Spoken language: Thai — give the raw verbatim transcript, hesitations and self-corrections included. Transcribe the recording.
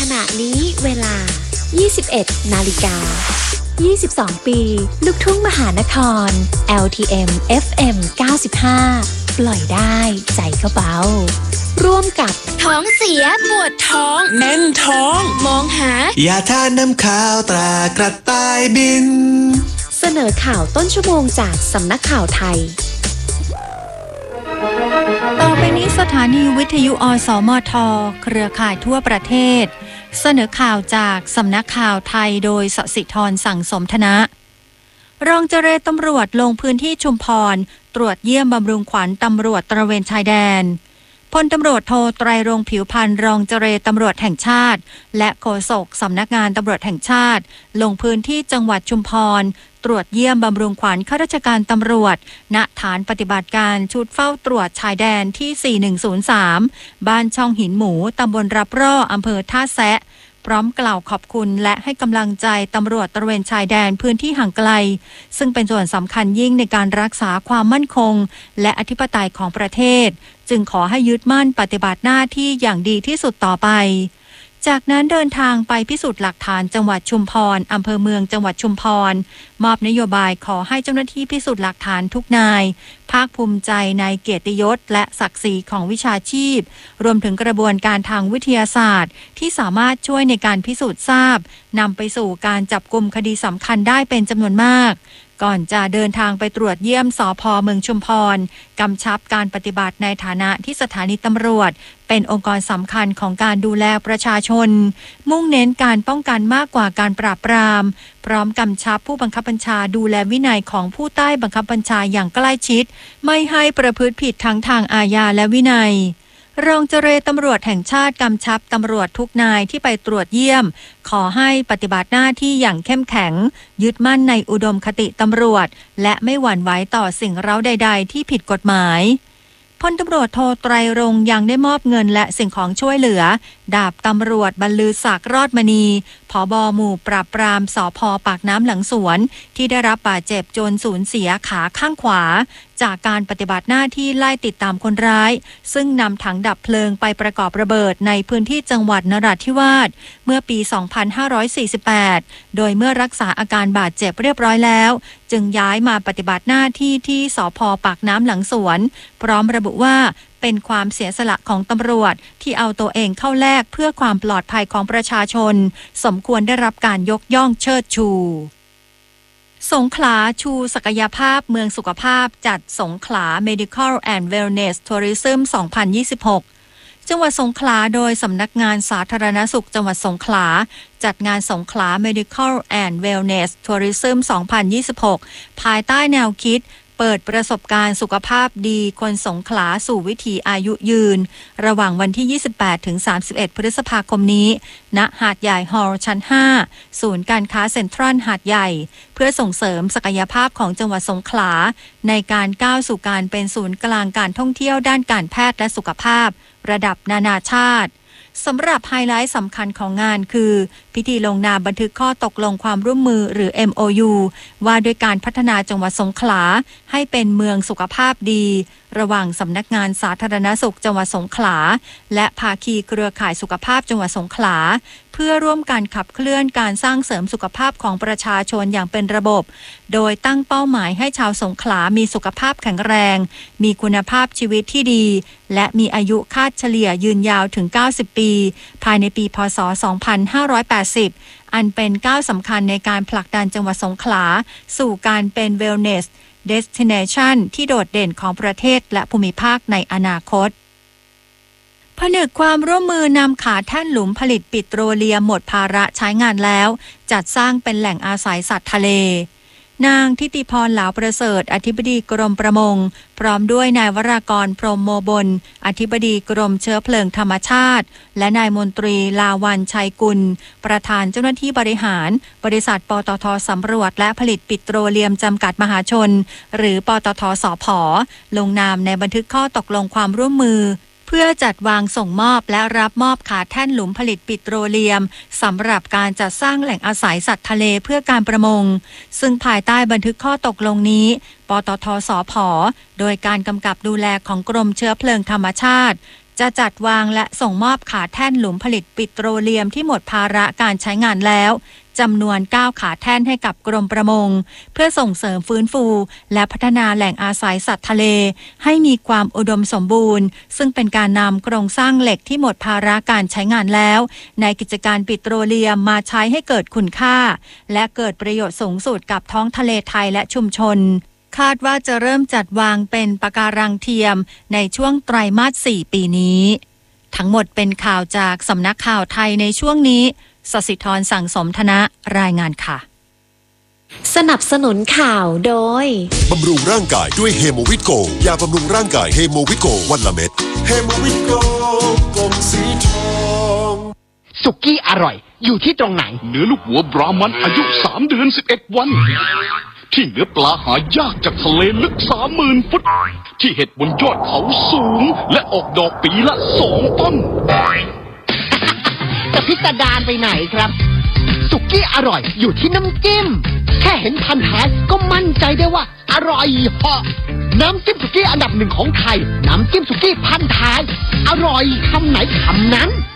ณะนี้เวลา ยี่สิบเอ็ด นาฬิกา ยี่สิบสอง ปีลูกทุ่งมหานคร แอล ที เอ็ม เอฟ เอ็ม เก้าสิบห้า ปล่อยได้ใจก็เบาร่วมกับท้องเสียปวดท้องแน่นท้องมองหายาทานน้ำข้าวตรากระต่ายบินเสนอข่าวต้นชั่วโมงจากสำนักข่าวไทยต่อไปนี้สถานีวิทยุอสมทเครือข่ายทั่วประเทศเสนอข่าวจากสำนักข่าวไทยโดยสศิธรสั่งสมธนะรองเจรตำรวจลงพื้นที่ชุมพรตรวจเยี่ยมบำรุงขวัญตำรวจตระเวนชายแดนพลตำรวจโทไตรรงค์ผิวพรรณรองเจรตำรวจแห่งชาติและโฆษกสำนักงานตำรวจแห่งชาติลงพื้นที่จังหวัดชุมพรตรวจเยี่ยมบำรุงขวัญข้าราชการตำรวจณฐานปฏิบัติการชุดเฝ้าตรวจชายแดนที่สี่หนึ่งศูนย์สามบ้านช่องหินหมูตำบลรับร่ออำเภอท่าแซะพร้อมกล่าวขอบคุณและให้กำลังใจตำรวจตระเวนชายแดนพื้นที่ห่างไกลซึ่งเป็นส่วนสำคัญยิ่งในการรักษาความมั่นคงและอธิปไตยของประเทศจึงขอให้ยึดมั่นปฏิบัติหน้าที่อย่างดีที่สุดต่อไปจากนั้นเดินทางไปพิสูจน์หลักฐานจังหวัดชุมพรอำเภอเมืองจังหวัดชุมพรมอบนโยบายขอให้เจ้าหน้าที่พิสูจน์หลักฐานทุกนายภาคภูมิใจในเกียรติยศและศักดิ์ศรีของวิชาชีพรวมถึงกระบวนการทางวิทยาศาสตร์ที่สามารถช่วยในการพิสูจน์ทราบนำไปสู่การจับกุมคดีสำคัญได้เป็นจำนวนมากก่อนจะเดินทางไปตรวจเยี่ยมสภ.เมืองชุมพรกำชับการปฏิบัติในฐานะที่สถานีตำรวจเป็นองค์กรสำคัญของการดูแลประชาชนมุ่งเน้นการป้องกันมากกว่าการปราบปรามพร้อมกำชับผู้บังคับบัญชาดูแลวินัยของผู้ใต้บังคับบัญชาอย่างใกล้ชิดไม่ให้ประพฤติผิดทั้งทางอาญาและวินัยรองเจรตำรวจแห่งชาติกำชับตำรวจทุกนายที่ไปตรวจเยี่ยมขอให้ปฏิบัติหน้าที่อย่างเข้มแข็งยึดมั่นในอุดมคติตำรวจและไม่หวั่นไหวต่อสิ่งเร้าใดๆที่ผิดกฎหมายพลตำรวจโทไตรรงค์ยังได้มอบเงินและสิ่งของช่วยเหลือดาบตำรวจบรรลือศักดิ์รอดมณีผบ.หมู่ปราบปรามสภ.ปากน้ำหลังสวนที่ได้รับบาดเจ็บจนสูญเสียขาข้างขวาจากการปฏิบัติหน้าที่ไล่ติดตามคนร้ายซึ่งนำถังดับเพลิงไปประกอบระเบิดในพื้นที่จังหวัดนราธิวาสเมื่อปี สองพันห้าร้อยสี่สิบแปด โดยเมื่อรักษาอาการบาดเจ็บเรียบร้อยแล้วจึงย้ายมาปฏิบัติหน้าที่ที่สภ.ปากน้ำหลังสวนพร้อมระบุว่าเป็นความเสียสละของตำรวจที่เอาตัวเองเข้าแลกเพื่อความปลอดภัยของประชาชนสมควรได้รับการยกย่องเชิดชูสงขลาชูศักยภาพเมืองสุขภาพจัดสงขลา Medical and Wellness Tourism สองพันยี่สิบหกจังหวัดสงขลาโดยสำนักงานสาธารณสุขจังหวัดสงขลาจัดงานสงขลา Medical and Wellness Tourism สองพันยี่สิบหกภายใต้แนวคิดเปิดประสบการณ์สุขภาพดีคนสงขลาสู่วิถีอายุยืนระหว่างวันที่ ยี่สิบแปดถึงสามสิบเอ็ด พฤษภาคมนี้ณหาดใหญ่ฮอลล์ชั้น ห้า ศูนย์การค้าเซ็นทรัลหาดใหญ่เพื่อส่งเสริมศักยภาพของจังหวัดสงขลาในการก้าวสู่การเป็นศูนย์กลางการท่องเที่ยวด้านการแพทย์และสุขภาพระดับนานาชาติสำหรับไฮไลท์สำคัญของงานคือพิธีลงนามบันทึกข้อตกลงความร่วมมือหรือ เอ็ม โอ ยู ว่าด้วยการพัฒนาจังหวัดสงขลาให้เป็นเมืองสุขภาพดีระหว่างสำนักงานสาธารณสุขจังหวัดสงขลาและภาคีเครือข่ายสุขภาพจังหวัดสงขลาเพื่อร่วมกันขับเคลื่อนการสร้างเสริมสุขภาพของประชาชนอย่างเป็นระบบโดยตั้งเป้าหมายให้ชาวสงขลามีสุขภาพแข็งแรงมีคุณภาพชีวิตที่ดีและมีอายุคาดเฉลี่ยยืนยาวถึงเก้าสิบปีภายในปีพ.ศ. สองพันห้าร้อยแปดสิบอันเป็นก้าวสำคัญในการผลักดันจังหวัดสงขลาสู่การเป็น Wellness Destination ที่โดดเด่นของประเทศและภูมิภาคในอนาคตผนึกความร่วมมือนำขาแท่นหลุมผลิตปิโตรเลียมหมดภาระใช้งานแล้วจัดสร้างเป็นแหล่งอาศัยสัตว์ทะเลนางทิติพรเหลาประเสริฐอธิบดีกรมประมงพร้อมด้วยนายวรากรพรหมโมบลอธิบดีกรมเชื้อเพลิงธรรมชาติและนายมนตรีลาวันชัยกุลประธานเจ้าหน้าที่บริหารบริษัทปตท.สำรวจและผลิตปิโตรเลียมจำกัดมหาชนหรือปตท.สผ.ลงนามในบันทึกข้อตกลงความร่วมมือเพื่อจัดวางส่งมอบและรับมอบขาแท่นหลุมผลิตปิโตรเลียมสำหรับการจัดสร้างแหล่งอาศัยสัตว์ทะเลเพื่อการประมงซึ่งภายใต้บันทึกข้อตกลงนี้ปตท.สผ.โดยการกำกับดูแลของกรมเชื้อเพลิงธรรมชาติจะจัดวางและส่งมอบขาแท่นหลุมผลิตปิโตรเลียมที่หมดภาระการใช้งานแล้วจำนวนเก้าขาแท่นให้กับกรมประมงเพื่อส่งเสริมฟื้นฟูและพัฒนาแหล่งอาศัยสัตว์ทะเลให้มีความอุดมสมบูรณ์ซึ่งเป็นการนำโครงสร้างเหล็กที่หมดภาระการใช้งานแล้วในกิจการปิโตรเลียมมาใช้ให้เกิดคุณค่าและเกิดประโยชน์สูงสุดกับท้องทะเลไทยและชุมชนคาดว่าจะเริ่มจัดวางเป็นปะการังเทียมในช่วงไตรมาสสี่ปีนี้ทั้งหมดเป็นข่าวจากสำนักข่าวไทยในช่วงนี้สศิธรสั่งสมธนะรายงานค่ะสนับสนุนข่าวโดยบำรุงร่างกายด้วยเฮโมวิตโกยาบำรุงร่างกายเฮโมวิตโกวันละเม็ดเฮโมวิตโกกลมสีทองสุกี้อร่อยอยู่ที่ตรงไหนเนื้อลูกหัวบรามันอายุสามเดือนสิบเอ็ดวันที่เนื้อปลาหายากจากทะเลลึกสามหมื่นฟุตที่เห็ดบนยอดเขาสูงและออกดอกปีละสองต้นจะพิสดารไปไหนครับสุกี้อร่อยอยู่ที่น้ำจิ้มแค่เห็นพันท้ายก็มั่นใจได้ว่าอร่อยเหาะน้ำจิ้มสุกี้อันดับหนึ่งของไทยน้ำจิ้มสุกี้พันท้ายอร่อยคำไหนคำนั้น